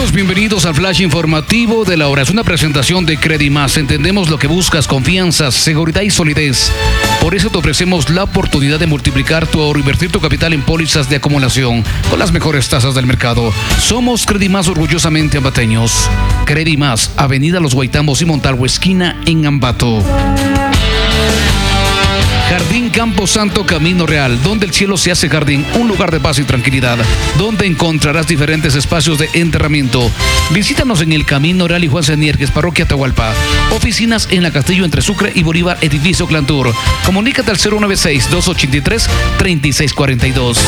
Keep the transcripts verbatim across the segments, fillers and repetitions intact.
Amigos, bienvenidos al flash informativo de la hora. Es una presentación de Credimás. Entendemos lo que buscas: confianza, seguridad y solidez. Por eso te ofrecemos la oportunidad de multiplicar tu ahorro, invertir tu capital en pólizas de acumulación con las mejores tasas del mercado. Somos Credimás, orgullosamente ambateños. Credimás, Avenida Los Guaitambos y Montalvo, esquina en Ambato. Jardín Campo Santo Camino Real, donde el cielo se hace jardín, un lugar de paz y tranquilidad, donde encontrarás diferentes espacios de enterramiento. Visítanos en el Camino Real y Juan Seniergues, Parroquia Atahualpa. Oficinas en la Castillo entre Sucre y Bolívar, edificio Clantur. Comunícate al cero nueve seis, dos ocho tres, tres seis cuatro dos.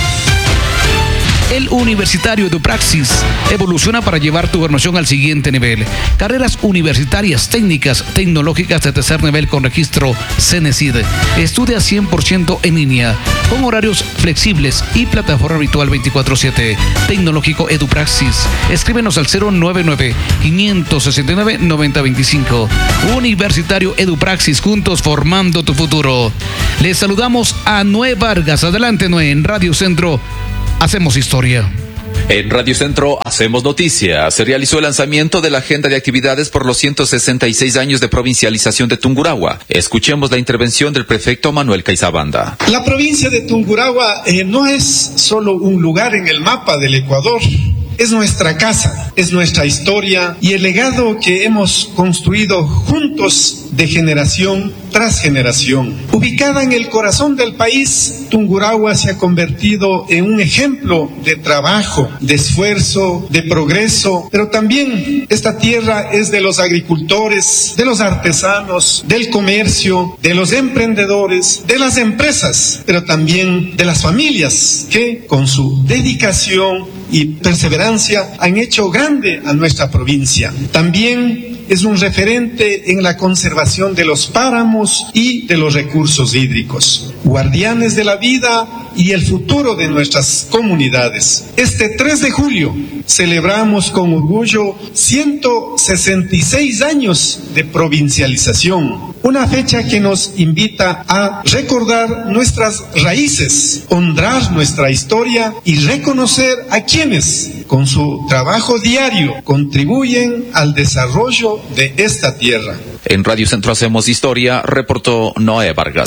El Universitario EduPraxis evoluciona para llevar tu formación al siguiente nivel. Carreras universitarias, técnicas, tecnológicas de tercer nivel con registro CENESID. Estudia cien por ciento en línea, con horarios flexibles y plataforma virtual veinticuatro siete. Tecnológico EduPraxis. Escríbenos al cero nueve nueve, cinco seis nueve, nueve cero dos cinco. Universitario EduPraxis, juntos formando tu futuro. Les saludamos a Noé Vargas. Adelante, Noé, en Radio Centro. Hacemos historia. En Radio Centro hacemos noticia. Se realizó el lanzamiento de la agenda de actividades por los ciento sesenta y seis años de provincialización de Tungurahua. Escuchemos la intervención del prefecto Manuel Caizabanda. La provincia de Tungurahua eh, no es solo un lugar en el mapa del Ecuador. Es nuestra casa, es nuestra historia y el legado que hemos construido juntos de generación tras generación. Ubicada en el corazón del país, Tungurahua se ha convertido en un ejemplo de trabajo, de esfuerzo, de progreso, pero también esta tierra es de los agricultores, de los artesanos, del comercio, de los emprendedores, de las empresas, pero también de las familias que con su dedicación y perseverancia han hecho grande a nuestra provincia. También es un referente en la conservación de los páramos y de los recursos hídricos, guardianes de la vida y el futuro de nuestras comunidades. Este tres de julio celebramos con orgullo ciento sesenta y seis años de provincialización, una fecha que nos invita a recordar nuestras raíces, honrar nuestra historia y reconocer a quienes, con su trabajo diario, contribuyen al desarrollo de esta tierra. En Radio Centro hacemos historia, reportó Noé Vargas.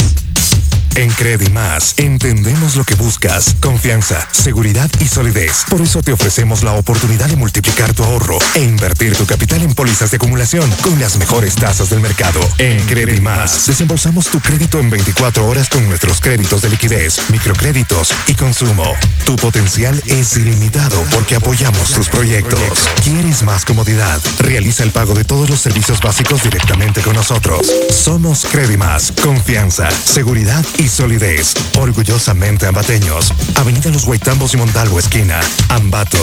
En Credimás entendemos lo que buscas: confianza, seguridad y solidez. Por eso te ofrecemos la oportunidad de multiplicar tu ahorro e invertir tu capital en pólizas de acumulación con las mejores tasas del mercado. En Credimás desembolsamos tu crédito en veinticuatro horas con nuestros créditos de liquidez, microcréditos y consumo. Tu potencial es ilimitado porque apoyamos tus proyectos. ¿Quieres más comodidad? Realiza el pago de todos los servicios básicos directamente con nosotros. Somos Credimás. Confianza, seguridad y solidez. Orgullosamente ambateños. Avenida Los Guaitambos y Montalvo, esquina Ambato.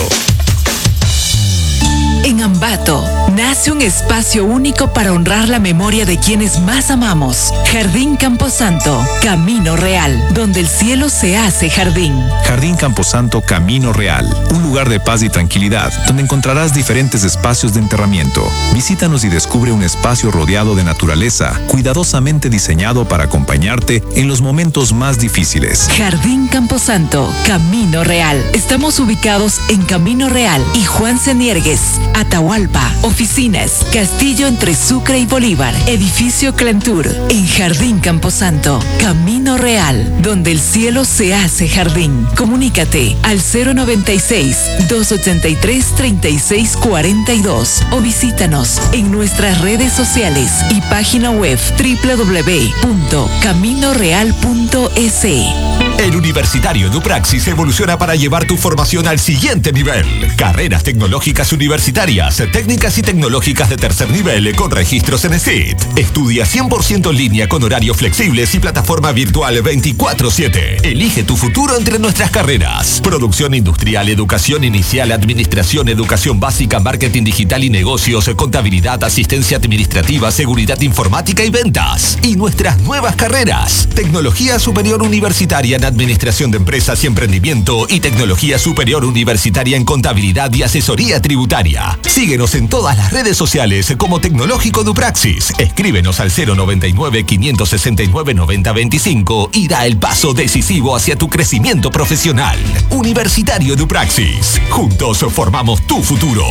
En Ambato nace un espacio único para honrar la memoria de quienes más amamos. Jardín Camposanto, Camino Real, donde el cielo se hace jardín. Jardín Camposanto, Camino Real, un lugar de paz y tranquilidad, donde encontrarás diferentes espacios de enterramiento. Visítanos y descubre un espacio rodeado de naturaleza, cuidadosamente diseñado para acompañarte en los momentos más difíciles. Jardín Camposanto, Camino Real. Estamos ubicados en Camino Real y Juan Seniergues, Atahualpa. Oficinas, Castillo entre Sucre y Bolívar, edificio Clantur. En Jardín Camposanto, Camino Real, donde el cielo se hace jardín. Comunícate al cero noventa y seis, dos ochenta y tres, treinta y seis cuarenta y dos o visítanos en nuestras redes sociales y página web doble u doble u doble u punto camino real punto es. El Universitario EduPraxis evoluciona para llevar tu formación al siguiente nivel. Carreras tecnológicas universitarias, técnicas y tecnológicas de tercer nivel con registro CENESID. Estudia cien por ciento en línea con horarios flexibles y plataforma virtual veinticuatro siete. Elige tu futuro entre nuestras carreras: producción industrial, educación inicial, administración, educación básica, marketing digital y negocios, contabilidad, asistencia administrativa, seguridad informática y ventas. Y nuestras nuevas carreras: tecnología superior universitaria en administración de empresas y emprendimiento y tecnología superior universitaria en contabilidad y asesoría tributaria. Atahualpa. Síguenos en todas las redes sociales como Tecnológico Dupraxis. Escríbenos al cero noventa y nueve, quinientos sesenta y nueve, noventa veinticinco y da el paso decisivo hacia tu crecimiento profesional. Universitario Dupraxis. Juntos formamos tu futuro.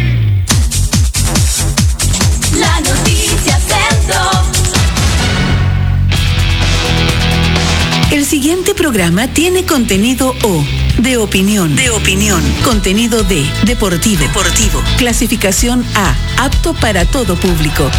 La noticia centro. El siguiente programa tiene contenido O, de opinión, de opinión, contenido D, deportivo, deportivo, clasificación A, apto para todo público.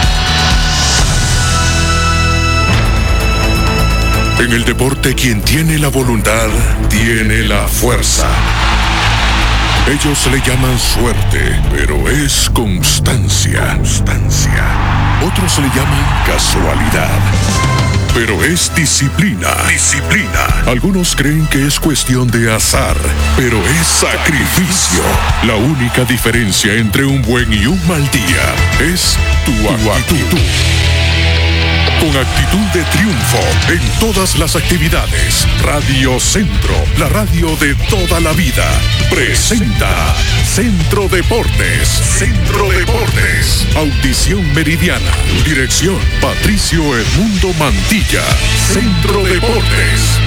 En el deporte, quien tiene la voluntad, tiene la fuerza. Ellos le llaman suerte, pero es constancia. Constancia. Otros le llaman casualidad, pero es disciplina. Disciplina. Algunos creen que es cuestión de azar, pero es sacrificio. La única diferencia entre un buen y un mal día es tu, tu actitud. Con actitud de triunfo en todas las actividades, Radio Centro, la radio de toda la vida, presenta Centro Deportes. Centro Deportes. Audición meridiana. Dirección Patricio Edmundo Mantilla. Centro Deportes.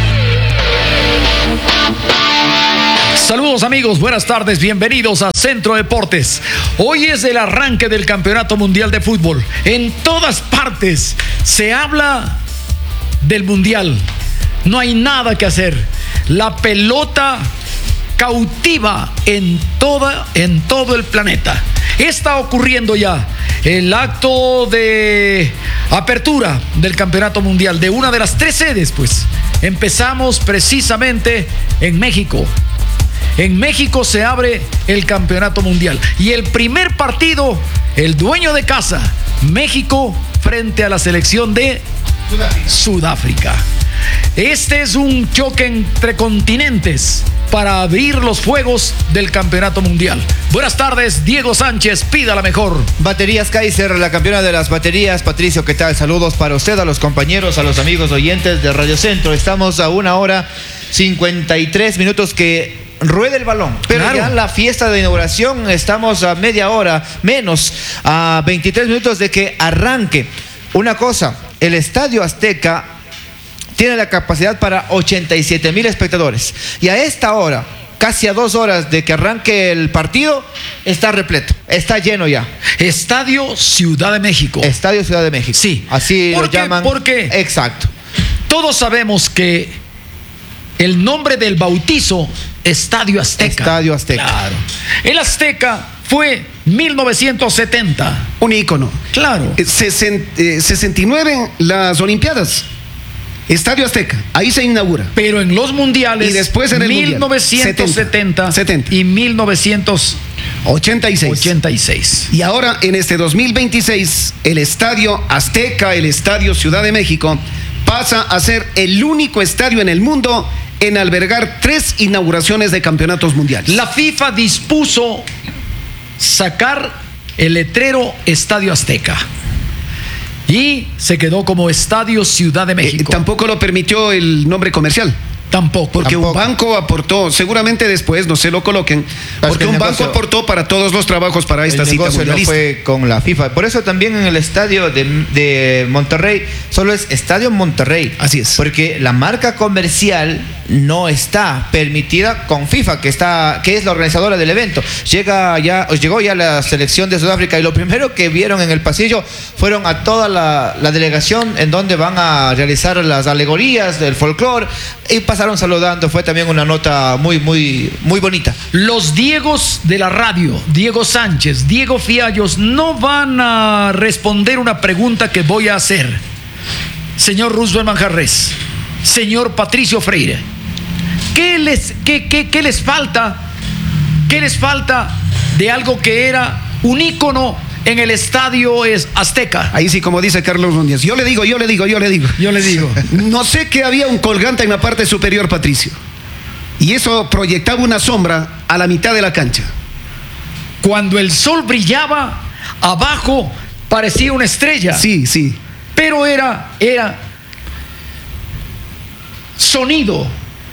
Saludos amigos, buenas tardes, bienvenidos a Centro Deportes. Hoy es el arranque del Campeonato Mundial de Fútbol. En todas partes se habla del Mundial. No hay nada que hacer. La pelota cautiva en, toda, en todo el planeta. Está ocurriendo ya el acto de apertura del Campeonato Mundial de una de las tres sedes, pues. Empezamos precisamente en México. En México se abre el Campeonato Mundial y el primer partido, el dueño de casa, México frente a la selección de Sudáfrica. Sudáfrica. Este es un choque entre continentes para abrir los fuegos del Campeonato Mundial. Buenas tardes, Diego Sánchez, pida la mejor. Baterías Kaiser, la campeona de las baterías. Patricio, ¿qué tal? Saludos para usted, a los compañeros, a los amigos oyentes de Radio Centro. Estamos a una hora cincuenta y tres minutos que rueda el balón, pero claro, ya la fiesta de inauguración estamos a media hora, menos, a veintitrés minutos de que arranque. Una cosa, el Estadio Azteca tiene la capacidad para ochenta y siete mil espectadores y a esta hora, casi a dos horas de que arranque el partido, está repleto, está lleno ya. Estadio Ciudad de México. Estadio Ciudad de México. Sí. Así ¿Por lo qué? llaman. ¿Por qué? Exacto. Todos sabemos que el nombre del bautizo, Estadio Azteca. Estadio Azteca. Claro. El Azteca fue mil novecientos setenta. Un ícono. Claro. sesenta y nueve, las Olimpiadas. Estadio Azteca, ahí se inaugura. Pero en los mundiales, y después en el mil novecientos setenta setenta y mil novecientos ochenta y seis. ochenta y seis. Y ahora en este dos mil veintiséis, el Estadio Azteca, el Estadio Ciudad de México, pasa a ser el único estadio en el mundo en albergar tres inauguraciones de campeonatos mundiales. La FIFA dispuso sacar el letrero Estadio Azteca y se quedó como Estadio Ciudad de México. Eh, tampoco lo permitió el nombre comercial. Tampoco. Porque tampoco. un banco aportó, seguramente después no se lo coloquen, porque un negocio, banco aportó para todos los trabajos para esta cita mundialista. No fue con la FIFA. Por eso también en el estadio de, de Monterrey solo es Estadio Monterrey. Así es. Porque la marca comercial no está permitida con FIFA, que está, que es la organizadora del evento. Llega ya, llegó ya la selección de Sudáfrica y lo primero que vieron en el pasillo fueron a toda la, la delegación en donde van a realizar las alegorías del folclore y pasaron saludando. Fue también una nota muy, muy, muy bonita. Los Diegos de la radio, Diego Sánchez, Diego Fiallos, no van a responder una pregunta que voy a hacer. Señor Roosevelt Manjarres, señor Patricio Freire, ¿qué les, qué, qué, qué les falta? ¿Qué les falta de algo que era un ícono en el Estadio Azteca? Ahí sí, como dice Carlos Núñez, yo le digo, yo le digo, yo le digo. Yo le digo. No sé que había un colgante en la parte superior, Patricio. Y eso proyectaba una sombra a la mitad de la cancha. Cuando el sol brillaba, abajo parecía una estrella. Sí, sí. Pero era, era sonido.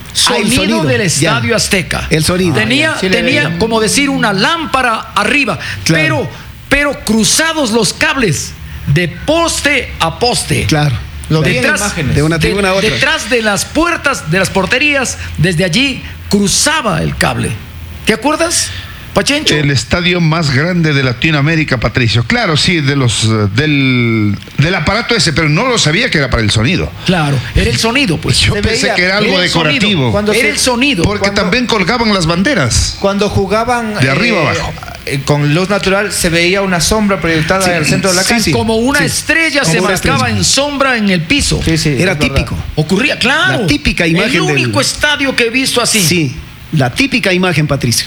Sonido, ah, sonido del Estadio ya. Azteca. El sonido. Tenía, Ah, sí tenía como decir una lámpara arriba, Claro. pero, pero cruzados los cables de poste a poste. Claro. Lo vi en Detrás, imágenes. De una tribuna a otra. detrás de las puertas, de las porterías, desde allí cruzaba el cable. ¿Te acuerdas, Pachencho? El estadio más grande de Latinoamérica, Patricio. Claro, sí, de los eh, del, del aparato ese, pero no lo sabía que era para el sonido. Claro, era el sonido, pues. Yo Se pensé veía, que era algo era el sonido. decorativo. Cuando Era se- el sonido. Porque cuando- también colgaban las banderas. Cuando jugaban De arriba abajo. eh, con luz natural, se veía una sombra proyectada Sí, en el centro de la sí, cancha. sí. Como una Sí. estrella Como se una marcaba estrella. en sombra en el piso. Sí, sí, Era es verdad. típico. Ocurría, claro. La típica imagen El del- único estadio que he visto así. Sí, la típica imagen, Patricio.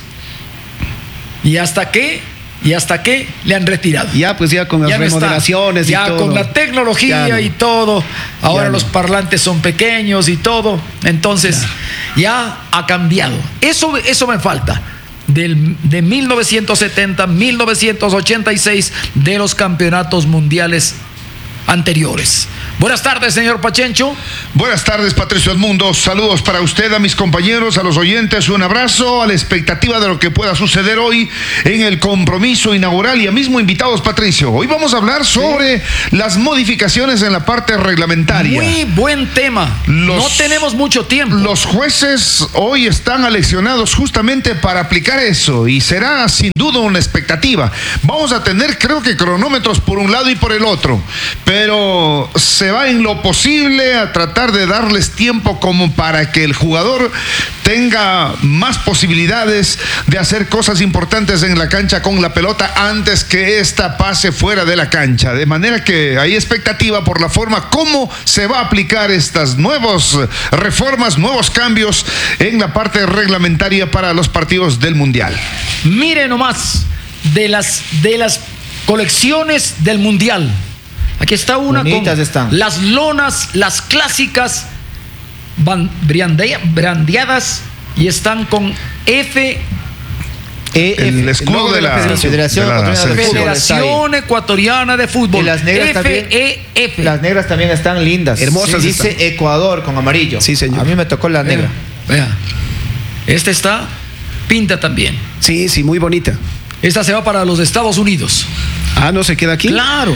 Y hasta que, y hasta que le han retirado. Ya, pues ya con las Ya no está. remodelaciones y ya todo. con la tecnología Ya no. y todo. Ahora Ya no. los parlantes son pequeños y todo. Entonces, ya ha cambiado. Eso, eso me falta. Del, de mil novecientos setenta, mil novecientos ochenta y seis, de los campeonatos mundiales anteriores. Buenas tardes, señor Pachencho. Buenas tardes, Patricio Edmundo. Saludos para usted, a mis compañeros, a los oyentes. Un abrazo a la expectativa de lo que pueda suceder hoy en el compromiso inaugural y a mismo invitados, Patricio. Hoy vamos a hablar sobre las modificaciones en la parte reglamentaria. Muy buen tema. Los- no tenemos mucho tiempo. Los jueces hoy están aleccionados justamente para aplicar eso y será sin duda una expectativa. Vamos a tener, creo que, cronómetros por un lado y por el otro, pero se va en lo posible a tratar de darles tiempo como para que el jugador tenga más posibilidades de hacer cosas importantes en la cancha con la pelota antes que ésta pase fuera de la cancha. De manera que hay expectativa por la forma como se va a aplicar estas nuevas reformas, nuevos cambios en la parte reglamentaria para los partidos del Mundial. Mire nomás, de las, de las colecciones del Mundial. Aquí está una Bonitas con están. las lonas, las clásicas, ban- brandea- brandeadas y están con F, E F, El escudo logo de la- Federación de la Ecuatoriana de selección. Fútbol. Federación Ecuatoriana de Fútbol. Y las negras F también. E F. Las negras también están lindas. Hermosas Sí, dice están. Ecuador con amarillo. Sí, señor. A mí me tocó la negra. Vea, esta está pinta también. Sí, sí, muy bonita. Esta se va para los Estados Unidos. Ah, ¿no se queda aquí? Claro.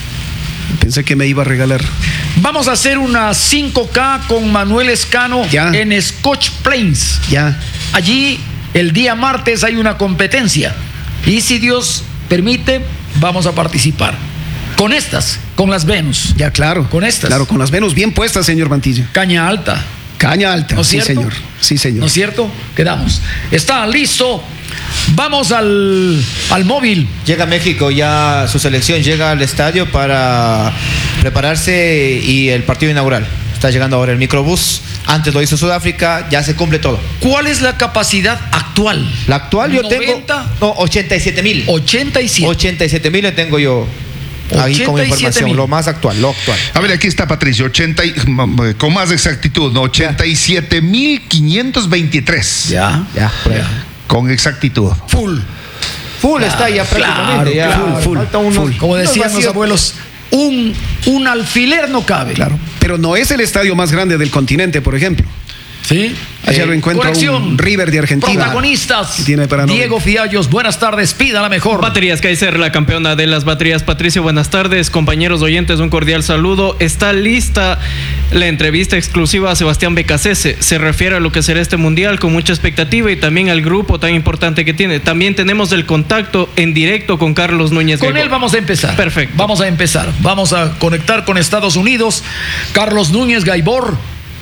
Pensé que me iba a regalar. Vamos a hacer una cinco K con Manuel Escano Ya. en Scotch Plains. Ya. Allí el día martes hay una competencia y si Dios permite vamos a participar con estas, con las Venus. Ya, claro. Con estas. Claro, con las Venus bien puestas, señor Mantilla. Caña alta. Caña alta. ¿No es sí, cierto? señor. Sí, señor. ¿No es cierto? Quedamos. Está listo. Vamos al, al móvil. Llega a México ya su selección, llega al estadio para prepararse y el partido inaugural. Está llegando ahora el microbús. Antes lo hizo Sudáfrica, ya se cumple todo. ¿Cuál es la capacidad actual? La actual yo noventa, tengo no, ochenta y siete mil. ochenta y siete. ochenta y siete mil le tengo yo ahí como ochenta y siete información, mil. lo más actual, lo actual. A ver, aquí está Patricio, ochenta y- con más exactitud, ¿no? ochenta y siete mil quinientos veintitrés. Ya. Ya, por ahí. Con exactitud. Full. Full está ya prácticamente. ya. claro, full, Falta unos- full. Como unos decían los vacíos. abuelos, un, un alfiler no cabe. Claro. Pero no es el estadio más grande del continente, por ejemplo. ¿Sí? Allá Eh, lo encuentro corrección. un River de Argentina. Protagonistas. Que tiene para Diego Fiallos, buenas tardes, pida la mejor. Baterías Kaiser, la campeona de las baterías. Patricio, buenas tardes. Compañeros oyentes, un cordial saludo. Está lista la entrevista exclusiva a Sebastián Becasese. Se refiere a lo que será este mundial con mucha expectativa y también al grupo tan importante que tiene. También tenemos el contacto en directo con Carlos Núñez. Con Gaibor. él vamos a empezar. Perfecto. Vamos a empezar. Vamos a conectar con Estados Unidos. Carlos Núñez Gaibor,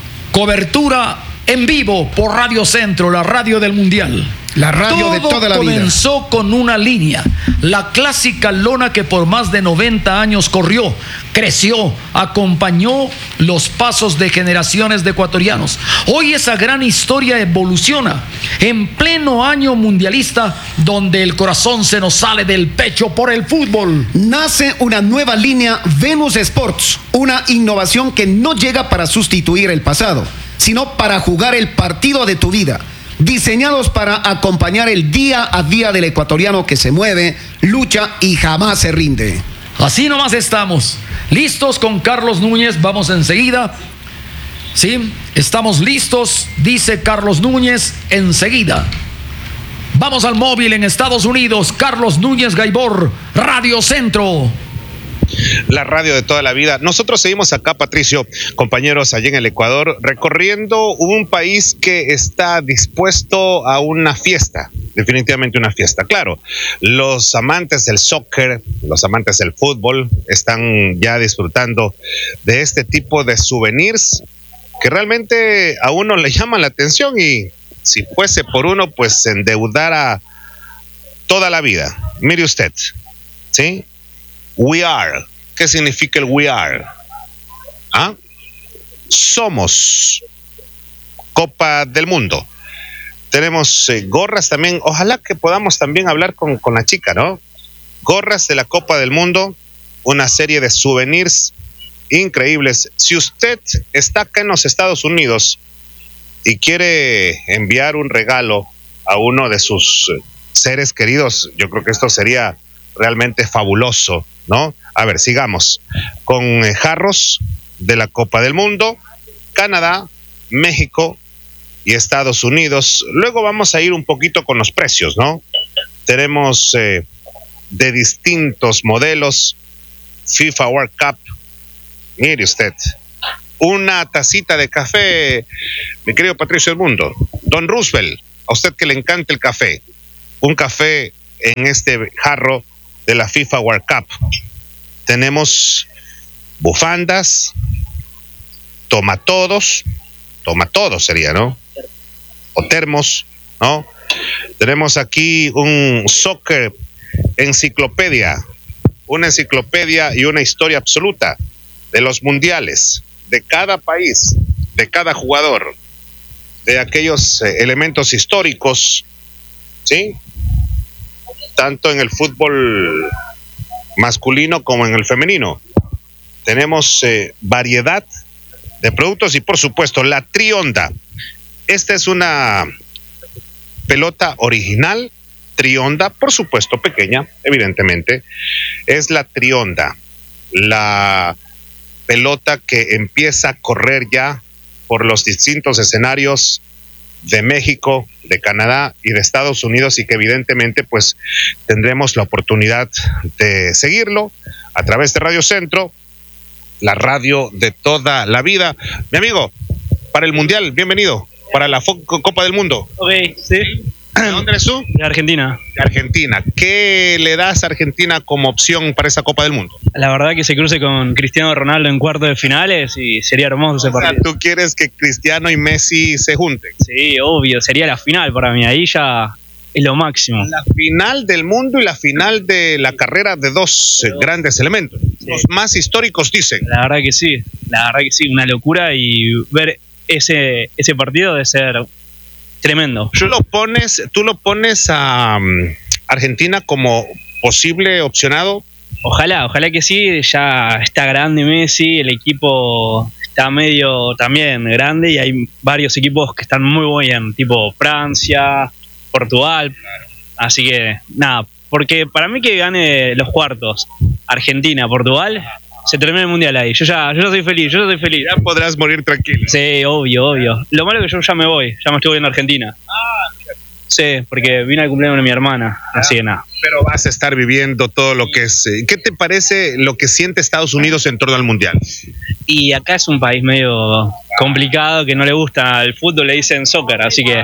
cobertura en vivo por Radio Centro, la radio del Mundial. La radio de toda la vida. Comenzó con una línea, la clásica lona que por más de noventa años corrió, creció, acompañó los pasos de generaciones de ecuatorianos. Hoy esa gran historia evoluciona en pleno año mundialista, donde el corazón se nos sale del pecho por el fútbol. Nace una nueva línea Venus Sports, una innovación que no llega para sustituir el pasado, sino para jugar el partido de tu vida. Diseñados para acompañar el día a día del ecuatoriano que se mueve, lucha y jamás se rinde. Así nomás estamos, listos con Carlos Núñez. Vamos enseguida Sí, estamos listos, dice Carlos Núñez, enseguida. Vamos al móvil en Estados Unidos, Carlos Núñez Gaibor, Radio Centro. La radio de toda la vida. Nosotros seguimos acá, Patricio, compañeros, allí en el Ecuador, recorriendo un país que está dispuesto a una fiesta, definitivamente una fiesta. Claro, los amantes del soccer, los amantes del fútbol, están ya disfrutando de este tipo de souvenirs que realmente a uno le llaman la atención y si fuese por uno, pues se endeudara toda la vida. Mire usted, ¿sí? We are. ¿Qué significa el we are? ¿Ah? Somos Copa del Mundo. Tenemos eh, gorras también. Ojalá que podamos también hablar con, con la chica, ¿no? Gorras de la Copa del Mundo, una serie de souvenirs increíbles. Si usted está acá en los Estados Unidos y quiere enviar un regalo a uno de sus seres queridos, yo creo que esto sería realmente fabuloso, ¿no? A ver, sigamos con eh, jarros de la Copa del Mundo, Canadá, México y Estados Unidos. Luego vamos a ir un poquito con los precios, ¿no? Tenemos eh, de distintos modelos, FIFA World Cup. Mire usted, una tacita de café, mi querido Patricio del Mundo. Don Roosevelt, a usted que le encanta el café, un café en este jarro de la FIFA World Cup. Tenemos bufandas, toma todos, toma todos sería, ¿no? O termos, ¿no? Tenemos aquí un soccer enciclopedia, una enciclopedia y una historia absoluta de los mundiales, de cada país, de cada jugador, de aquellos eh, elementos históricos, ¿sí? Tanto en el fútbol masculino como en el femenino. Tenemos eh, variedad de productos y por supuesto la Trionda. Esta es una pelota original, Trionda, por supuesto pequeña, evidentemente. Es la Trionda, la pelota que empieza a correr ya por los distintos escenarios de México, de Canadá y de Estados Unidos y que evidentemente pues tendremos la oportunidad de seguirlo a través de Radio Centro, la radio de toda la vida. Mi amigo, para el Mundial, bienvenido, para la Fo- Copa del Mundo. Ok, sí. ¿De dónde eres tú? De Argentina. De Argentina. ¿Qué le das a Argentina como opción para esa Copa del Mundo? La verdad que se cruce con Cristiano Ronaldo en cuartos de finales y sería hermoso ese O sea, partido. ¿tú quieres que Cristiano y Messi se junten? Sí, obvio, sería la final para mí, ahí ya es lo máximo. La final del mundo y la final de la carrera de dos eh, grandes elementos. Sí. Los más históricos dicen. La verdad que sí, la verdad que sí, una locura y ver ese, ese partido de ser tremendo. ¿Tú lo pones, tú lo pones a um, Argentina como posible opcionado? Ojalá, ojalá que sí, ya está grande Messi, el equipo está medio también grande y hay varios equipos que están muy bien, tipo Francia, Portugal, así que nada, porque para mí que gane los cuartos, Argentina, Portugal, se termina el mundial ahí, yo ya, yo ya soy feliz, yo ya soy feliz. Ya podrás morir tranquilo. Sí, obvio, obvio. Lo malo es que yo ya me voy, ya me estoy en Argentina. Sí, porque vine al cumpleaños de mi hermana, así que nada. Pero vas a estar viviendo todo lo que es. ¿Qué te parece lo que siente Estados Unidos en torno al Mundial? Y acá es un país medio complicado, que no le gusta el fútbol, le dicen soccer, así que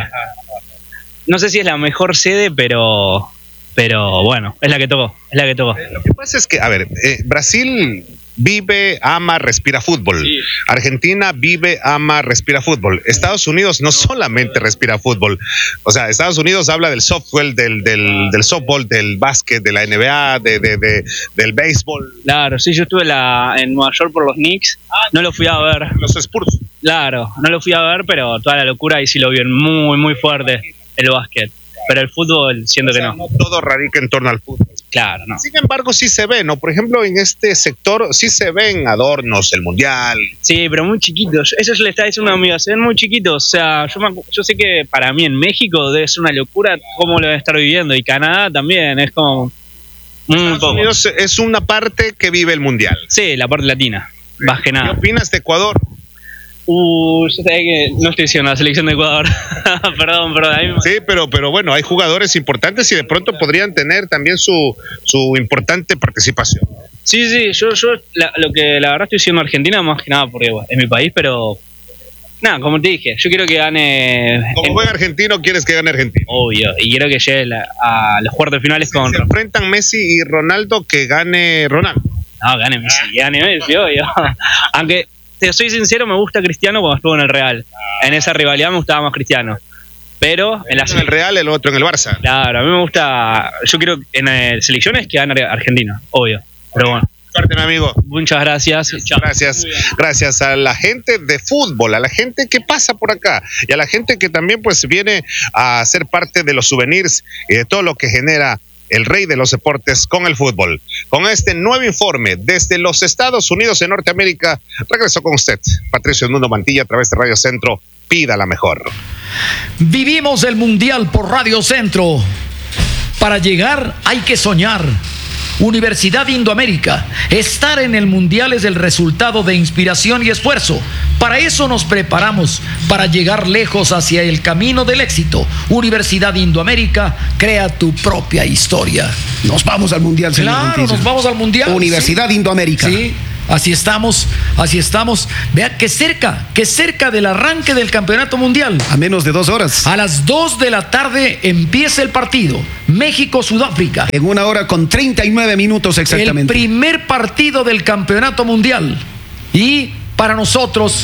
no sé si es la mejor sede, pero pero bueno, es la que tocó, es la que tocó. Lo que pasa es que, a ver, eh, Brasil vive, ama, respira fútbol. Sí. Argentina vive, ama, respira fútbol. Estados Unidos no solamente respira fútbol. O sea, Estados Unidos habla del softball, del, del, del softball, del básquet, de la N B A, de, de, de, del béisbol. Claro, sí, yo estuve la, en Nueva York por los Knicks. No lo fui a ver. Los Spurs. Claro, no lo fui a ver, pero toda la locura y sí lo vi muy, muy fuerte el básquet. Pero el fútbol, siento o sea, que no. No todo radica en torno al fútbol. Claro, no. Sin embargo, sí se ve, ¿no? Por ejemplo, en este sector sí se ven adornos, el mundial. Sí, pero muy chiquitos. Eso yo le estaba diciendo a una amiga, se ven muy chiquitos. O sea, yo, me, yo sé que para mí en México debe ser una locura cómo lo debe estar viviendo. Y Canadá también, es como muy Estados poco. Unidos es una parte que vive el mundial. Sí, la parte latina, más que nada. ¿Qué opinas de Ecuador? Uh, yo sabía que no estoy diciendo la selección de Ecuador. perdón, perdón. Ahí me... Sí, pero, pero bueno, hay jugadores importantes y de pronto podrían tener también su, su importante participación. Sí, sí, yo, yo la, lo que la verdad estoy diciendo Argentina más que nada porque bueno, es mi país, pero nada, como te dije, yo quiero que gane. Como buen argentino, quieres que gane Argentina. Obvio, y quiero que llegue la, a los cuartos finales con. Si se enfrentan Messi y Ronaldo, que gane Ronaldo. No, gane Messi, gane Messi, obvio. Aunque te soy sincero, me gusta Cristiano cuando estuvo en el Real. En esa rivalidad me gustaba más Cristiano. Pero en, la en el Real, el otro en el Barça. Claro, a mí me gusta. Yo quiero en el selecciones que gane Argentina, obvio. Pero bueno. Suerte, mi amigo. Muchas gracias. Chao. Gracias. Gracias a la gente de fútbol, a la gente que pasa por acá y a la gente que también pues viene a ser parte de los souvenirs y de todo lo que genera el rey de los deportes con el fútbol. Con este nuevo informe desde los Estados Unidos en Norteamérica, regreso con usted, Patricio Edmundo Mantilla, a través de Radio Centro. Pida la mejor. Vivimos el Mundial por Radio Centro. Para llegar hay que soñar. Universidad Indoamérica. Estar en el Mundial es el resultado de inspiración y esfuerzo. Para eso nos preparamos, para llegar lejos hacia el camino del éxito. Universidad Indoamérica, crea tu propia historia. Nos vamos al Mundial, señor Claro, Montijo. nos vamos al Mundial. Universidad sí. Indoamérica. Sí, así estamos, así estamos. Vea que cerca, que cerca del arranque del Campeonato Mundial. A menos de dos horas. A las dos de la tarde empieza el partido. México-Sudáfrica. En una hora con treinta y nueve minutos exactamente. El primer partido del Campeonato Mundial. Y para nosotros,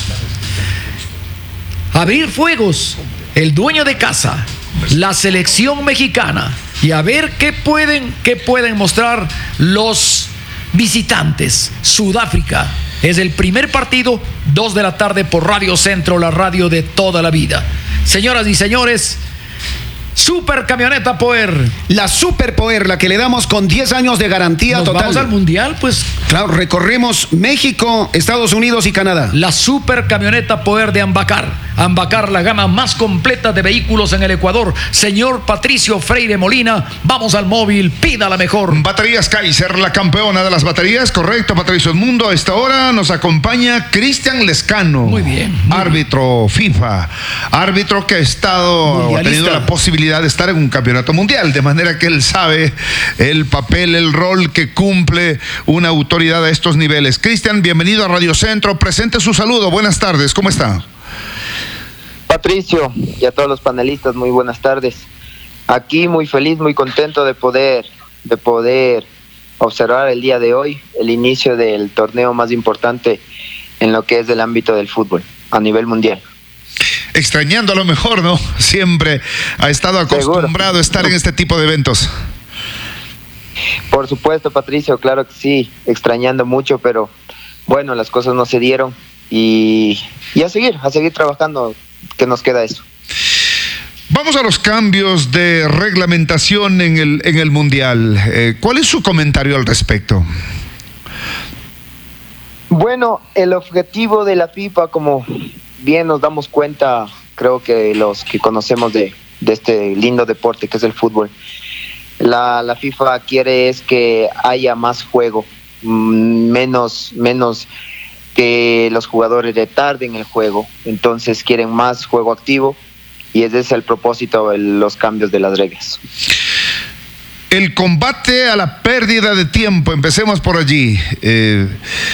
abrir fuegos, el dueño de casa, la selección mexicana, y a ver qué pueden, qué pueden mostrar los visitantes. Sudáfrica es el primer partido, dos de la tarde por Radio Centro, la radio de toda la vida. Señoras y señores, Super Camioneta Power. La Super Power, la que le damos con diez años de garantía Nos total. Vamos al Mundial, pues. Claro, recorremos México, Estados Unidos y Canadá. La Super Camioneta Power de Ambacar. Ambacar, la gama más completa de vehículos en el Ecuador. Señor Patricio Freire Molina, vamos al móvil, pida la mejor. Baterías Kaiser, la campeona de las baterías, correcto, Patricio Edmundo. A esta hora nos acompaña Cristian Lescano. Muy bien. Muy árbitro bien. FIFA, árbitro que ha estado, ha tenido la posibilidad de estar en un campeonato mundial, de manera que él sabe el papel, el rol que cumple una autoridad a estos niveles. Cristian, bienvenido a Radio Centro, presente su saludo, buenas tardes, ¿cómo está? Patricio y a todos los panelistas, muy buenas tardes. Aquí muy feliz, muy contento de poder, de poder observar el día de hoy el inicio del torneo más importante en lo que es el ámbito del fútbol a nivel mundial. Extrañando a lo mejor, ¿no? Siempre ha estado acostumbrado Seguro. a estar en este tipo de eventos. Por supuesto, Patricio, claro que sí, extrañando mucho, pero bueno, las cosas no se dieron y, y a seguir, a seguir trabajando, que nos queda eso. Vamos a los cambios de reglamentación en el, en el Mundial. Eh, ¿Cuál es su comentario al respecto? Bueno, el objetivo de la FIFA, como bien nos damos cuenta, creo que los que conocemos de, de este lindo deporte que es el fútbol, la, la FIFA quiere es que haya más juego, menos, menos que los jugadores retarden el juego, entonces quieren más juego activo y ese es el propósito de los cambios de las reglas. El combate a la pérdida de tiempo, empecemos por allí. Eh,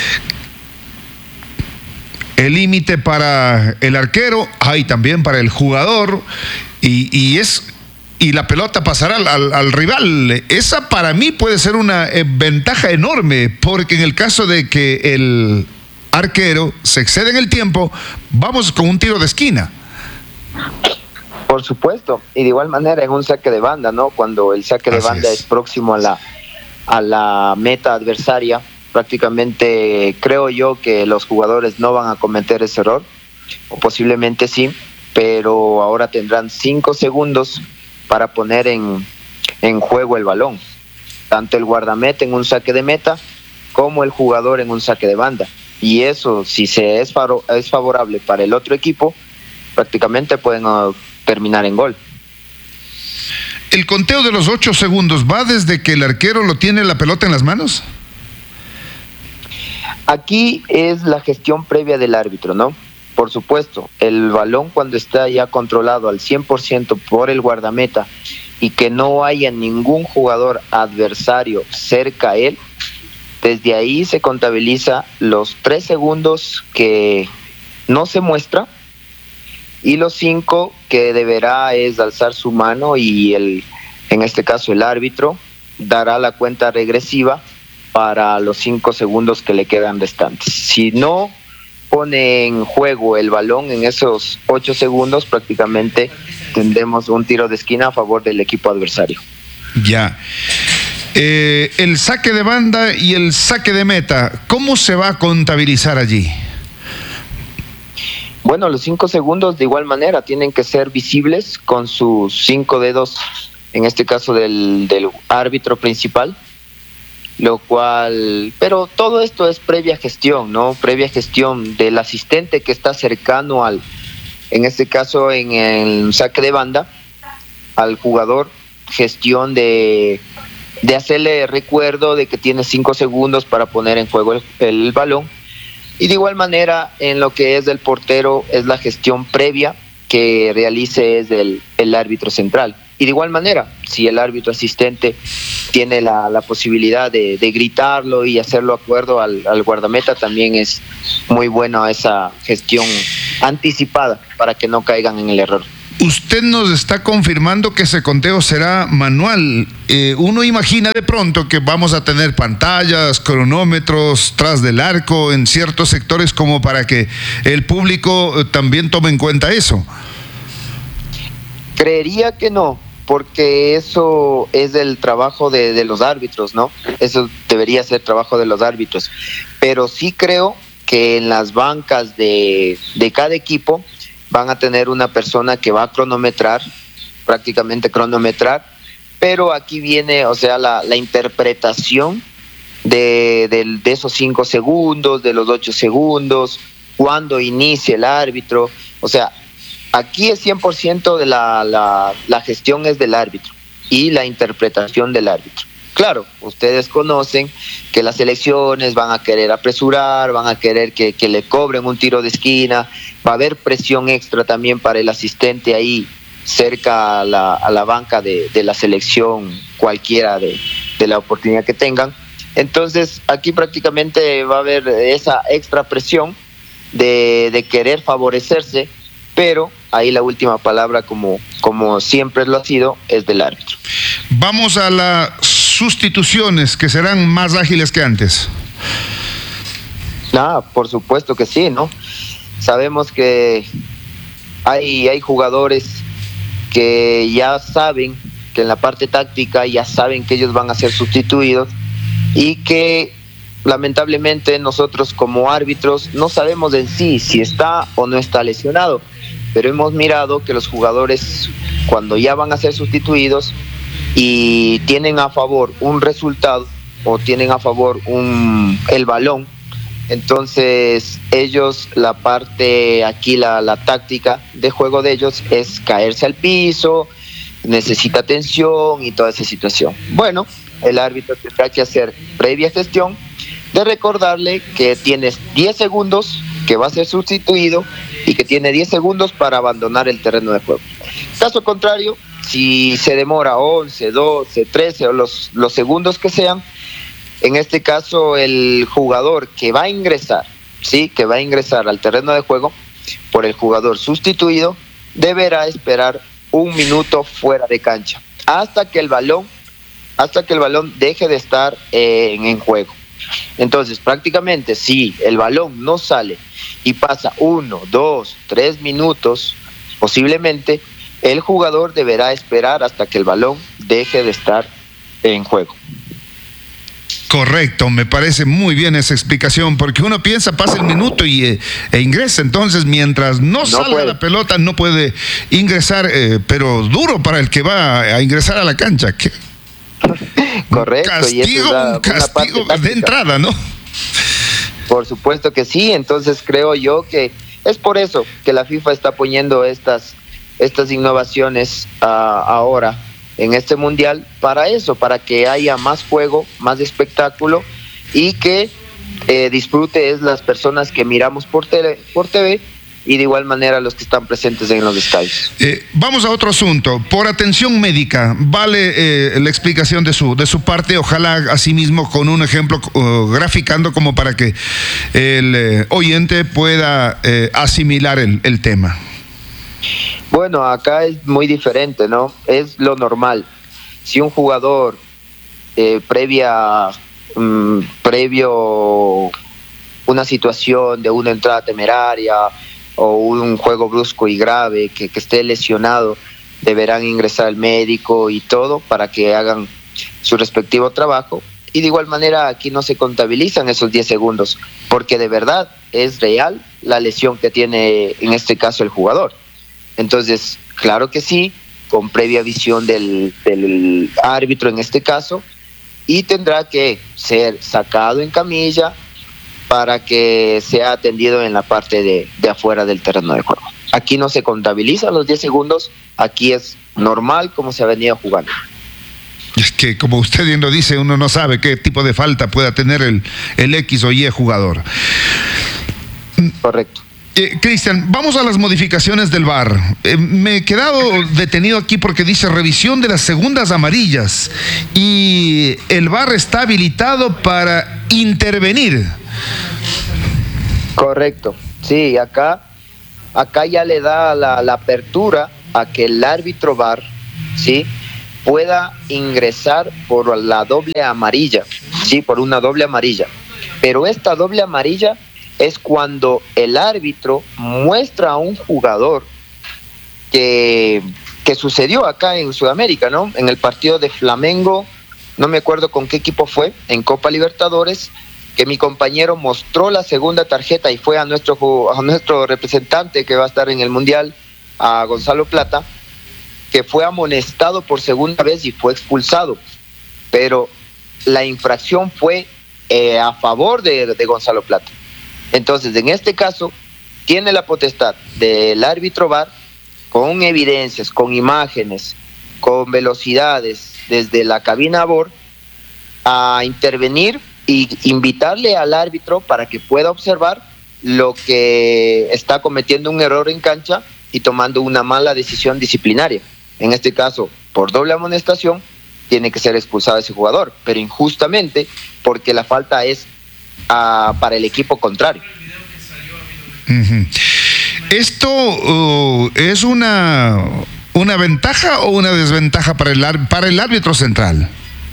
el límite para el arquero, hay también para el jugador, y, y es y la pelota pasará al, al, al rival. Esa para mí puede ser una eh, ventaja enorme, porque en el caso de que el arquero se excede en el tiempo, vamos con un tiro de esquina. Por supuesto, y de igual manera en un saque de banda, ¿no? Cuando el saque de Así banda es. es próximo a la, a la meta adversaria, prácticamente creo yo que los jugadores no van a cometer ese error, o posiblemente sí, pero ahora tendrán cinco segundos para poner en, en juego el balón, tanto el guardameta en un saque de meta como el jugador en un saque de banda, y eso, si se es, faro, es favorable para el otro equipo, prácticamente pueden uh, terminar en gol. ¿El conteo de los ocho segundos va desde que el arquero lo tiene la pelota en las manos? Aquí es la gestión previa del árbitro, ¿no? por supuesto, el balón cuando está ya controlado al cien por ciento por el guardameta y que no haya ningún jugador adversario cerca a él, desde ahí se contabiliza los tres segundos que no se muestra y los cinco que deberá es alzar su mano y el, en este caso el árbitro dará la cuenta regresiva para los cinco segundos que le quedan restantes. Si no pone en juego el balón en esos ocho segundos, prácticamente tendremos un tiro de esquina a favor del equipo adversario. Ya. Eh, el saque de banda y el saque de meta, ¿cómo se va a contabilizar allí? Bueno, los cinco segundos de igual manera tienen que ser visibles con sus cinco dedos, en este caso del, del árbitro principal, lo cual, pero todo esto es previa gestión, ¿no? Previa gestión del asistente que está cercano al, en este caso en el saque de banda, al jugador, gestión de, de hacerle recuerdo de que tiene cinco segundos para poner en juego el, el balón. Y de igual manera, en lo que es del portero, es la gestión previa que realice es el, el árbitro central. Y de igual manera, si el árbitro asistente tiene la, la posibilidad de, de gritarlo y hacerlo acuerdo al, al guardameta, también es muy buena esa gestión anticipada para que no caigan en el error. Usted nos está confirmando que ese conteo será manual. Eh, uno imagina de pronto que vamos a tener pantallas, cronómetros tras del arco en ciertos sectores como para que el público eh, también tome en cuenta eso. Creería que no, porque eso es el trabajo de, de los árbitros, ¿no? Eso debería ser trabajo de los árbitros. Pero sí creo que en las bancas de, de cada equipo van a tener una persona que va a cronometrar, prácticamente cronometrar, pero aquí viene, o sea, la, la interpretación de, de, de esos cinco segundos, de los ocho segundos, cuando inicia el árbitro, o sea, aquí es cien por ciento de la, la, la gestión es del árbitro y la interpretación del árbitro. Claro, ustedes conocen que las selecciones van a querer apresurar, van a querer que, que le cobren un tiro de esquina, va a haber presión extra también para el asistente ahí cerca a la, a la banca de, de la selección, cualquiera de, de la oportunidad que tengan. Entonces aquí prácticamente va a haber esa extra presión de, de querer favorecerse, pero ahí la última palabra, como, como siempre lo ha sido, es del árbitro. Vamos a las sustituciones, que serán más ágiles que antes. Ah, por supuesto que sí, ¿no? Sabemos que hay, hay jugadores que ya saben que en la parte táctica ya saben que ellos van a ser sustituidos y que lamentablemente nosotros como árbitros no sabemos en sí si está o no está lesionado, pero hemos mirado que los jugadores cuando ya van a ser sustituidos y tienen a favor un resultado o tienen a favor un, el balón, entonces ellos, la parte aquí, la, la táctica de juego de ellos es caerse al piso, necesita atención y toda esa situación. Bueno, el árbitro tendrá que hacer previa gestión de recordarle que tienes diez segundos, que va a ser sustituido y que tiene diez segundos para abandonar el terreno de juego. Caso contrario, si se demora once, doce, trece o los, los segundos que sean, en este caso el jugador que va a ingresar, sí, que va a ingresar al terreno de juego por el jugador sustituido, deberá esperar un minuto fuera de cancha hasta que el balón, hasta que el balón deje de estar eh, en, en juego. Entonces, prácticamente, si el balón no sale y pasa uno, dos, tres minutos, posiblemente el jugador deberá esperar hasta que el balón deje de estar en juego. Correcto, me parece muy bien esa explicación, porque uno piensa, pasa el minuto y eh, e ingresa, entonces mientras no, no salga puede. la pelota no puede ingresar, eh, pero duro para el que va a ingresar a la cancha. ¿Qué? Correcto. Castigo, y es una, un castigo una de entrada, ¿no? Por supuesto que sí, entonces creo yo que es por eso que la FIFA está poniendo estas, estas innovaciones uh, ahora en este mundial, para eso, para que haya más juego, más espectáculo y que eh, disfrute es las personas que miramos por tele, por T V y de igual manera los que están presentes en los estadios. Eh, vamos a otro asunto. Por atención médica, vale eh, la explicación de su, de su parte, ojalá asimismo con un ejemplo uh, graficando como para que el eh, oyente pueda eh, asimilar el, el tema. Bueno, acá es muy diferente, ¿no? Es lo normal. Si un jugador eh, previa, mm, previo una situación de una entrada temeraria o un juego brusco y grave, que, que esté lesionado, deberán ingresar al médico y todo para que hagan su respectivo trabajo. Y de igual manera aquí no se contabilizan esos diez segundos, porque de verdad es real la lesión que tiene en este caso el jugador. Entonces, claro que sí, con previa visión del, del árbitro en este caso, y tendrá que ser sacado en camilla para que sea atendido en la parte de, de afuera del terreno de juego. Aquí no se contabilizan los diez segundos, aquí es normal como se ha venido jugando. Es que, como usted bien lo dice, uno no sabe qué tipo de falta pueda tener el, el X o Y jugador. Correcto. Eh, Cristian, vamos a las modificaciones del V A R. Eh, me he quedado detenido aquí porque dice revisión de las segundas amarillas y el V A R está habilitado para intervenir. Correcto, sí, acá, acá ya le da la, la apertura a que el árbitro V A R, ¿sí?, pueda ingresar por la doble amarilla, ¿sí?, por una doble amarilla. Pero esta doble amarilla es cuando el árbitro muestra a un jugador que, que sucedió acá en Sudamérica, ¿no? En el partido de Flamengo, no me acuerdo con qué equipo fue, en Copa Libertadores, que mi compañero mostró la segunda tarjeta y fue a nuestro, a nuestro representante que va a estar en el Mundial, a Gonzalo Plata, que fue amonestado por segunda vez y fue expulsado. Pero la infracción fue eh, a favor de, de Gonzalo Plata. Entonces, en este caso, tiene la potestad del árbitro V A R, con evidencias, con imágenes, con velocidades, desde la cabina a bordo, a intervenir y invitarle al árbitro para que pueda observar lo que está cometiendo un error en cancha y tomando una mala decisión disciplinaria. En este caso, por doble amonestación, tiene que ser expulsado ese jugador, pero injustamente, porque la falta es uh, para el equipo contrario. Uh-huh. ¿Esto uh, es una, una ventaja o una desventaja para el, para el árbitro central?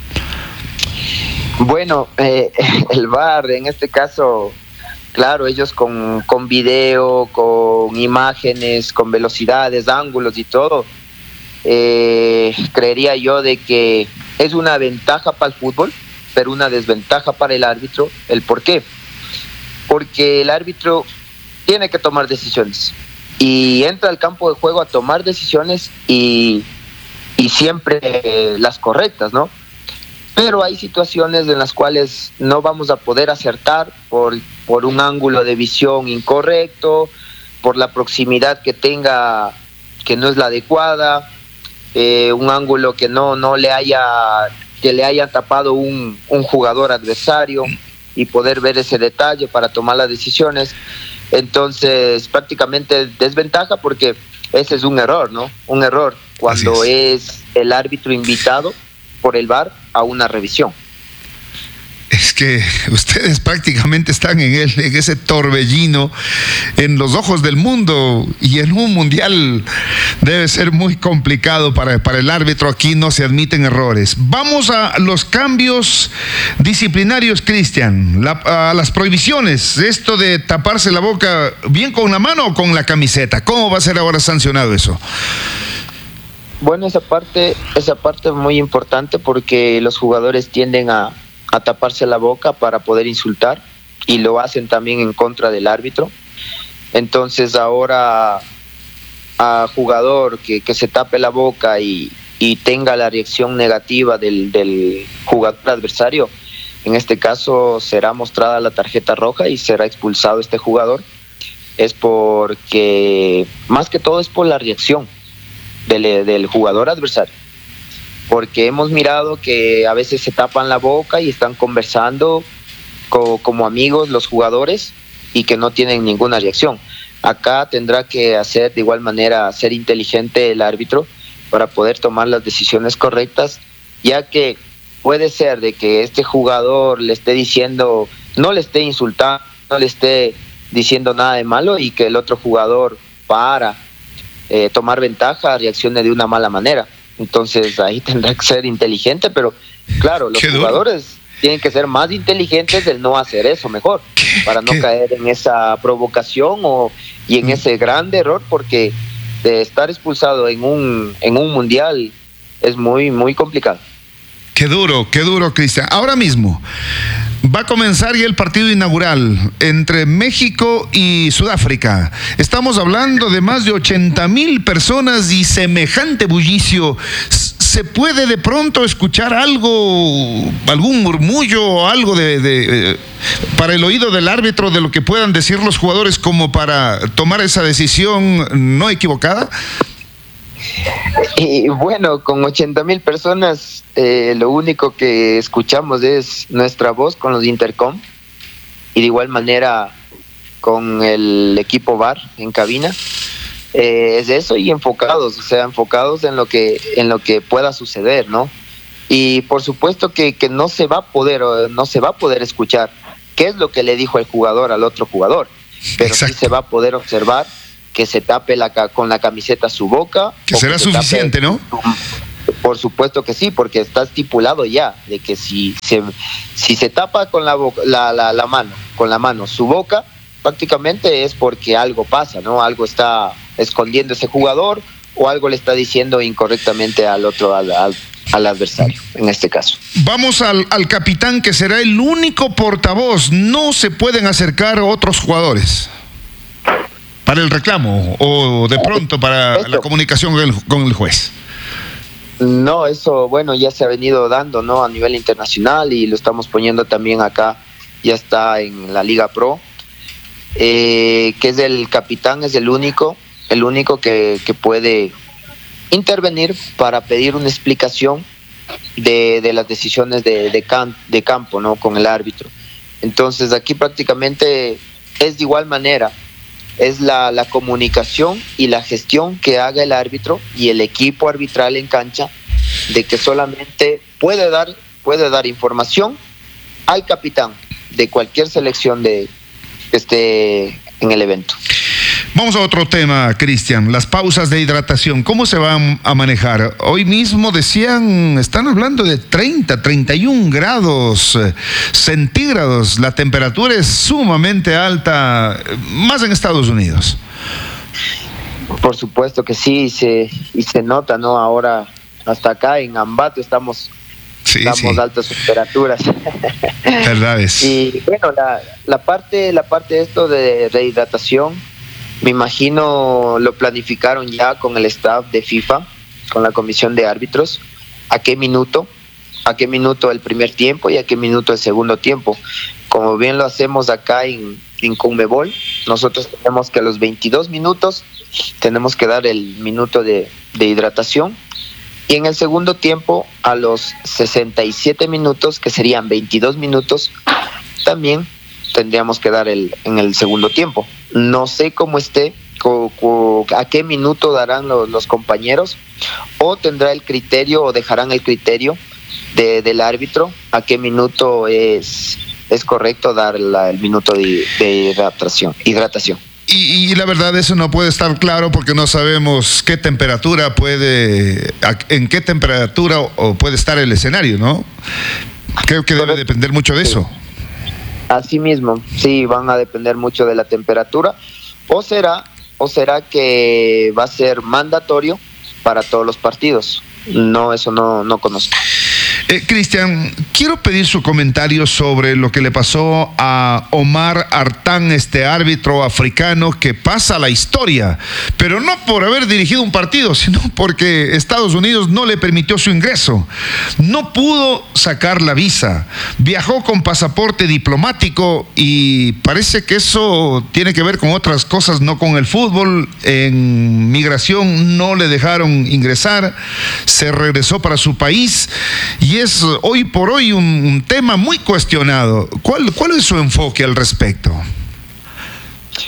Bueno, eh, el V A R en este caso, claro, ellos con, con video, con imágenes, con velocidades, ángulos y todo, eh, creería yo de que es una ventaja para el fútbol, pero una desventaja para el árbitro. ¿El por qué? Porque el árbitro tiene que tomar decisiones y entra al campo de juego a tomar decisiones y, y siempre eh, las correctas, ¿no? Pero hay situaciones en las cuales no vamos a poder acertar por, por un ángulo de visión incorrecto, por la proximidad que tenga que no es la adecuada, eh, un ángulo que no, no le haya, que le haya tapado un, un jugador adversario y poder ver ese detalle para tomar las decisiones. Entonces, prácticamente desventaja porque ese es un error, ¿no? Un error cuando es. es el árbitro invitado por el V A R a una revisión. Es que ustedes prácticamente están en, el, en ese torbellino, en los ojos del mundo, y en un mundial debe ser muy complicado para, para el árbitro. Aquí no se admiten errores. Vamos a los cambios disciplinarios, Cristian, a las prohibiciones. Esto de taparse la boca, ¿bien con la mano o con la camiseta? ¿Cómo va a ser ahora sancionado eso? Bueno, esa parte, esa parte es muy importante porque los jugadores tienden a, a taparse la boca para poder insultar y lo hacen también en contra del árbitro. Entonces ahora a jugador que, que se tape la boca y, y tenga la reacción negativa del, del jugador adversario, en este caso será mostrada la tarjeta roja y será expulsado este jugador. Es porque, más que todo es por la reacción Del, del jugador adversario, porque hemos mirado que a veces se tapan la boca y están conversando co, como amigos los jugadores y que no tienen ninguna reacción, Acá tendrá que hacer de igual manera, ser inteligente el árbitro para poder tomar las decisiones correctas, ya que puede ser de que este jugador le esté diciendo, no le esté insultando, no le esté diciendo nada de malo y que el otro jugador para eh, tomar ventaja reaccione de una mala manera. Entonces ahí tendrá que ser inteligente, pero claro, los jugadores tienen que ser más inteligentes del no hacer eso mejor, para no caer en esa provocación o y en ese grande error, porque de estar expulsado en un en un mundial es muy muy complicado. Qué duro, qué duro, Cristian. Ahora mismo va a comenzar ya el partido inaugural entre México y Sudáfrica. Estamos hablando de más de ochenta mil personas y semejante bullicio. ¿Se puede de pronto escuchar algo, algún murmullo o algo de, de, para el oído del árbitro de lo que puedan decir los jugadores como para tomar esa decisión no equivocada? Y bueno, con ochenta mil personas, eh, lo único que escuchamos es nuestra voz con los intercom y de igual manera con el equipo V A R en cabina. Eh, es eso y enfocados, o sea, enfocados en lo que en lo que pueda suceder, ¿no? Y por supuesto que, que no se va a poder no se va a poder escuchar qué es lo que le dijo el jugador al otro jugador, pero Exacto. sí se va a poder observar que se tape la, con la camiseta su boca. Que será que suficiente, ¿no? Por supuesto que sí, porque está estipulado ya de que si se si se tapa con la, boca, la, la, la mano, con la mano su boca, prácticamente es porque algo pasa, ¿no? Algo está escondiendo ese jugador o algo le está diciendo incorrectamente al otro, al, al, al adversario, en este caso. Vamos al, al capitán, que será el único portavoz. No se pueden acercar otros jugadores para el reclamo o de pronto para Esto. la comunicación con el, con el juez. No, eso, bueno, ya se ha venido dando, ¿no? A nivel internacional y lo estamos poniendo también acá, ya está en la Liga Pro, eh, que es el capitán, es el único, el único que, que puede intervenir para pedir una explicación de, de las decisiones de, de, can, de campo, ¿no? Con el árbitro. Entonces aquí prácticamente es de igual manera, es la, la comunicación y la gestión que haga el árbitro y el equipo arbitral en cancha, de que solamente puede dar, puede dar información al capitán de cualquier selección de, que esté en el evento. Vamos a otro tema, Cristian, las pausas de hidratación, ¿cómo se van a manejar? Hoy mismo decían, están hablando de treinta, treinta y un grados centígrados, la temperatura es sumamente alta, más en Estados Unidos. Por supuesto que sí, se, y se nota, ¿no? Ahora, hasta acá en Ambato estamos, sí, estamos sí. altas temperaturas. Verdad es. Y bueno, la, la parte, la parte de esto de rehidratación, me imagino lo planificaron ya con el staff de FIFA, con la comisión de árbitros, a qué minuto, a qué minuto el primer tiempo y a qué minuto el segundo tiempo. Como bien lo hacemos acá en, en Conmebol, nosotros tenemos que a los veintidós minutos tenemos que dar el minuto de, de hidratación y en el segundo tiempo a los sesenta y siete minutos, que serían veintidós minutos, también tendríamos que dar el en el segundo tiempo. No sé cómo esté, co, co, a qué minuto darán los, los compañeros, o tendrá el criterio o dejarán el criterio de, del árbitro a qué minuto es, es correcto dar la, el minuto de, de hidratación. hidratación. Y, y la verdad eso no puede estar claro porque no sabemos qué temperatura puede, en qué temperatura o puede estar el escenario, ¿no? Creo que debe depender mucho de eso. Así mismo, sí, van a depender mucho de la temperatura, o será, o será que va a ser mandatorio para todos los partidos. No, eso no, no conozco. Eh, Cristian, quiero pedir su comentario sobre lo que le pasó a Omar Artán, este árbitro africano que pasa a la historia, pero no por haber dirigido un partido, sino porque Estados Unidos no le permitió su ingreso. No pudo sacar la visa, viajó con pasaporte diplomático y parece que eso tiene que ver con otras cosas, no con el fútbol. En migración no le dejaron ingresar, se regresó para su país y es hoy por hoy un, un tema muy cuestionado. ¿Cuál, cuál es su enfoque al respecto?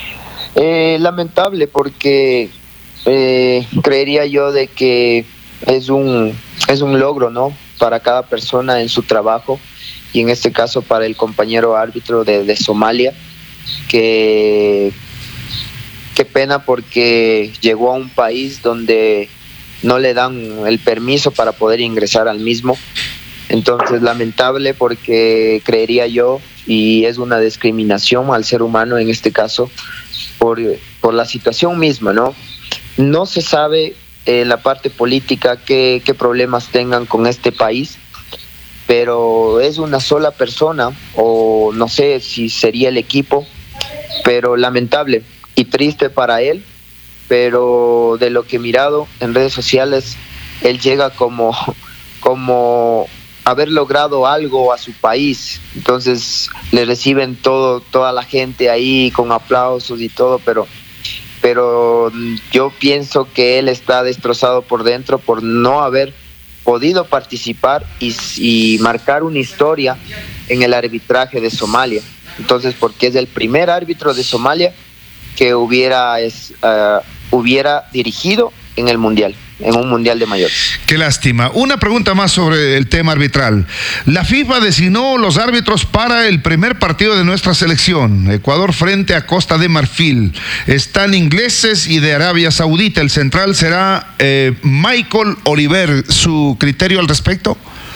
Eh, lamentable porque eh, creería yo de que es un, es un logro, ¿no? Para cada persona en su trabajo, y en este caso para el compañero árbitro de, de Somalia, que qué pena porque llegó a un país donde no le dan el permiso para poder ingresar al mismo. Entonces, lamentable porque creería yo, y es una discriminación al ser humano en este caso, por, por la situación misma, ¿no? No se sabe en eh, la parte política qué, qué problemas tengan con este país, pero es una sola persona, o no sé si sería el equipo, pero lamentable y triste para él. Pero de lo que he mirado en redes sociales, él llega como, como haber logrado algo a su país. Entonces le reciben todo, toda la gente ahí con aplausos y todo, pero, pero yo pienso que él está destrozado por dentro por no haber podido participar y, y marcar una historia en el arbitraje de Somalia. Entonces, porque es el primer árbitro de Somalia que hubiera es, uh, hubiera dirigido en el Mundial, en un Mundial de mayores. Qué lástima. Una pregunta más sobre el tema arbitral. La FIFA designó los árbitros para el primer partido de nuestra selección, Ecuador frente a Costa de Marfil. Están ingleses y de Arabia Saudita. El central será eh, Michael Oliver. ¿Su criterio al respecto?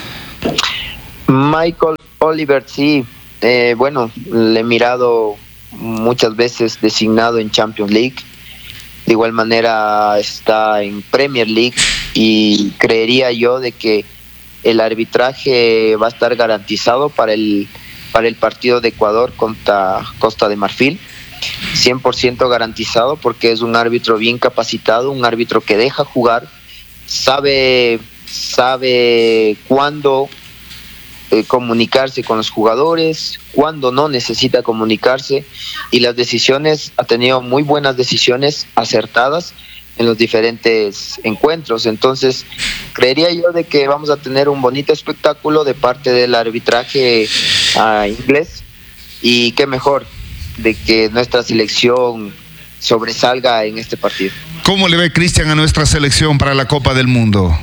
Michael Oliver, sí. Eh, bueno, le he mirado muchas veces designado en Champions League. De igual manera está en Premier League, y creería yo de que el arbitraje va a estar garantizado para el para el partido de Ecuador contra Costa de Marfil, cien por ciento garantizado, porque es un árbitro bien capacitado, un árbitro que deja jugar, sabe sabe cuándo eh, comunicarse con los jugadores, cuándo no necesita comunicarse, y las decisiones, ha tenido muy buenas decisiones acertadas en los diferentes encuentros. Entonces creería yo de que vamos a tener un bonito espectáculo de parte del arbitraje uh, inglés, y qué mejor de que nuestra selección sobresalga en este partido. ¿Cómo le ve, Cristian, a nuestra selección para la Copa del Mundo?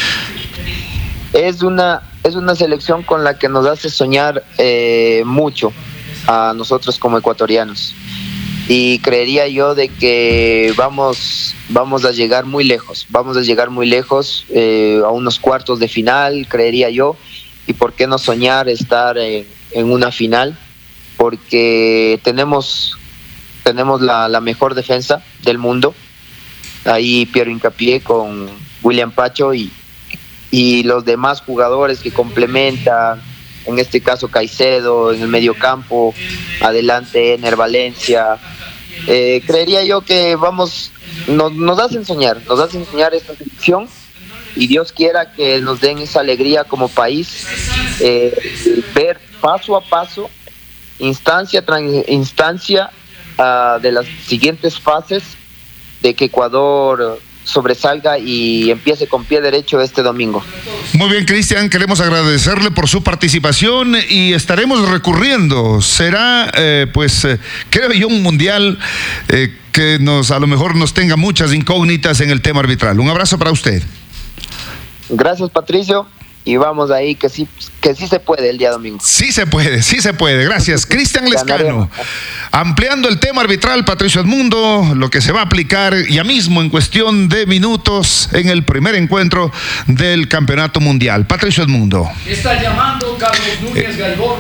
Es una, es una selección con la que nos hace soñar eh, mucho a nosotros como ecuatorianos, y creería yo de que vamos, vamos a llegar muy lejos, vamos a llegar muy lejos, eh, a unos cuartos de final, creería yo, y por qué no soñar estar en, en una final, porque tenemos, tenemos la, la mejor defensa del mundo. Ahí Piero hincapié con William Pacho y y los demás jugadores que complementan, en este caso Caicedo en el mediocampo, adelante Ener Valencia. Eh, creería yo que vamos, nos, nos hacen soñar, nos hacen soñar esta selección, y Dios quiera que nos den esa alegría como país, eh, ver paso a paso, instancia tras instancia, uh, de las siguientes fases, de que Ecuador sobresalga y empiece con pie derecho este domingo. Muy bien, Cristian, queremos agradecerle por su participación y estaremos recurriendo. Será, eh, pues, eh, creo yo, un mundial eh, que nos, a lo mejor nos tenga muchas incógnitas en el tema arbitral. Un abrazo para usted. Gracias, Patricio. Y vamos ahí, que sí, que sí se puede el día domingo. Sí se puede, sí se puede. Gracias. Cristian Lezcano. Ampliando el tema arbitral, Patricio Edmundo, lo que se va a aplicar ya mismo en cuestión de minutos en el primer encuentro del Campeonato Mundial. Patricio Edmundo. Está llamando Carlos Núñez eh. Gaibor.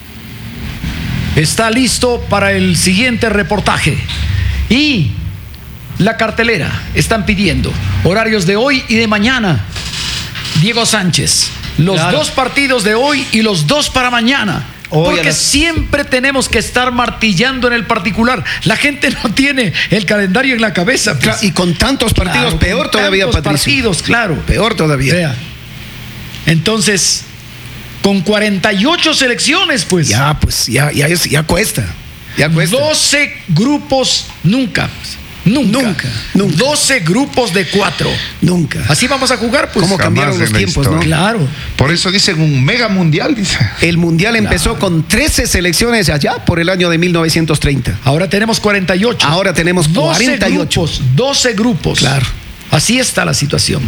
Está listo para el siguiente reportaje. Y la cartelera, están pidiendo horarios de hoy y de mañana. Diego Sánchez, los claro. dos partidos de hoy y los dos para mañana. Hoy porque las... siempre tenemos que estar martillando en el particular. La gente no tiene el calendario en la cabeza. Pues. Claro, y con tantos partidos, claro, peor todavía, Patricio. partidos, claro. Peor todavía. Vea. Entonces, con cuarenta y ocho selecciones, pues. Ya, pues, ya, ya, ya cuesta. Ya cuesta. doce grupos nunca. Nunca. Nunca, nunca. doce grupos de cuatro. Nunca. Así vamos a jugar, pues. ¿Cómo cambiaron Jamás los en la tiempos, historia. no? Claro. Por eso dicen un mega mundial, dice. El mundial empezó con trece selecciones allá por el año de mil novecientos treinta. Ahora tenemos cuarenta y ocho. Ahora tenemos cuarenta y ocho. Grupos, doce grupos. Claro. Así está la situación.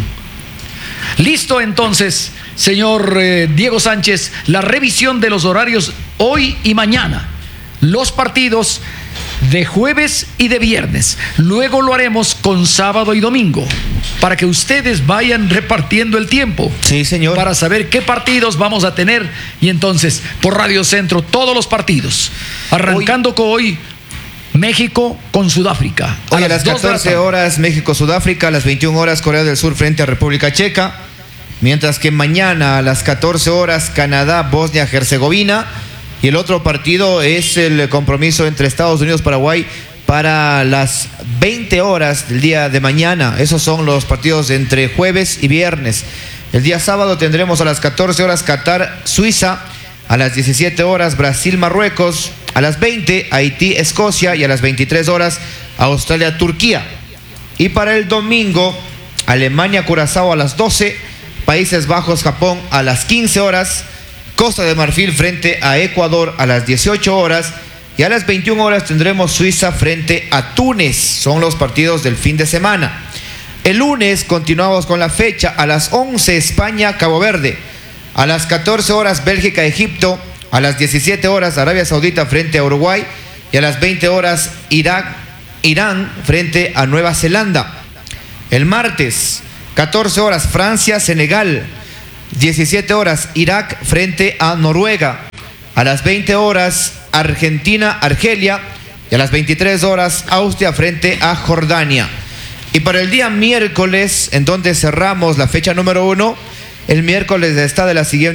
Listo, entonces, señor eh, Diego Sánchez, la revisión de los horarios hoy y mañana. Los partidos de jueves y de viernes. Luego lo haremos con sábado y domingo, para que ustedes vayan repartiendo el tiempo. Sí, señor. Para saber qué partidos vamos a tener. Y entonces, por Radio Centro, todos los partidos. Arrancando hoy, con hoy, México con Sudáfrica. Hoy a las catorce horas México-Sudáfrica, a las veintiuna horas Corea del Sur frente a República Checa. Mientras que mañana a las catorce horas Canadá-Bosnia-Herzegovina. Y el otro partido es el compromiso entre Estados Unidos y Paraguay para las veinte horas del día de mañana. Esos son los partidos entre jueves y viernes. El día sábado tendremos a las catorce horas Qatar-Suiza, a las diecisiete horas Brasil-Marruecos, a las veinte Haití-Escocia y a las veintitrés horas Australia-Turquía. Y para el domingo, Alemania-Curazao a las doce, Países Bajos-Japón a las quince horas, Costa de Marfil frente a Ecuador a las dieciocho horas y a las veintiuna horas tendremos Suiza frente a Túnez. Son los partidos del fin de semana. El lunes continuamos con la fecha. A las once España-Cabo Verde. A las catorce horas Bélgica-Egipto. A las diecisiete horas Arabia Saudita frente a Uruguay. Y a las veinte horas Irak, Irán frente a Nueva Zelanda. El martes, catorce horas Francia-Senegal. diecisiete horas Irak frente a Noruega. A las veinte horas Argentina-Argelia. Y a las veintitrés horas Austria frente a Jordania. Y para el día miércoles, en donde cerramos la fecha número uno, el miércoles está de la siguiente